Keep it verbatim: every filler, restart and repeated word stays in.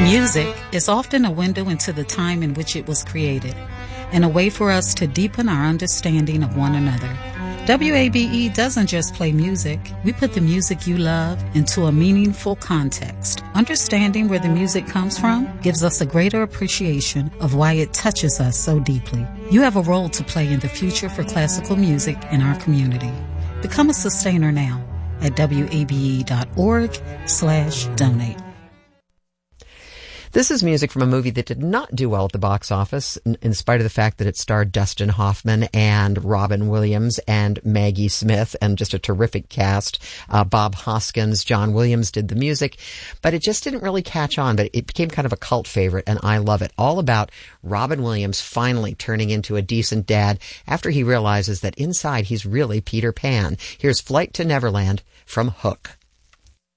Music is often a window into the time in which it was created, and a way for us to deepen our understanding of one another. W A B E doesn't just play music. We put the music you love into a meaningful context. Understanding where the music comes from gives us a greater appreciation of why it touches us so deeply. You have a role to play in the future for classical music in our community. Become a sustainer now at W A B E dot org slash donate. This is music from a movie that did not do well at the box office, in, in spite of the fact that it starred Dustin Hoffman and Robin Williams and Maggie Smith and just a terrific cast. Uh, Bob Hoskins, John Williams did the music, but it just didn't really catch on, but it became kind of a cult favorite, and I love it. All about Robin Williams finally turning into a decent dad after he realizes that inside he's really Peter Pan. Here's Flight to Neverland from Hook.